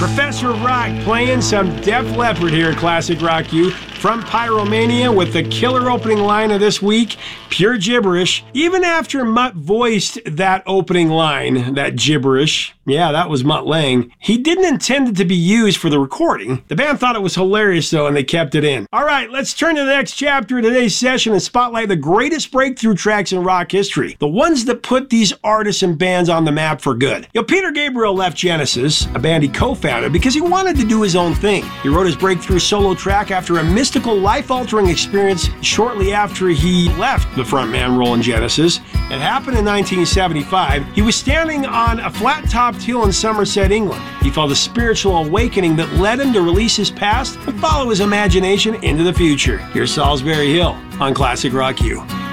Professor Rock playing some Def Leppard here at Classic Rock U from Pyromania with the killer opening line of this week, Pure Gibberish. Even after Mutt voiced that opening line, that gibberish, yeah, that was Mutt Lange, he didn't intend it to be used for the recording. The band thought it was hilarious though, and they kept it in. All right, let's turn to the next chapter of today's session and spotlight the greatest breakthrough tracks in rock history. The ones that put these artists and bands on the map for good. Peter Gabriel left Genesis, a band he co-founded, because he wanted to do his own thing. He wrote his breakthrough solo track after a mystical, life-altering experience shortly after he left the frontman role in Genesis. It happened in 1975. He was standing on a flat-topped hill in Somerset, England. He felt a spiritual awakening that led him to release his past and follow his imagination into the future. Here's Salisbury Hill on Classic Rock U.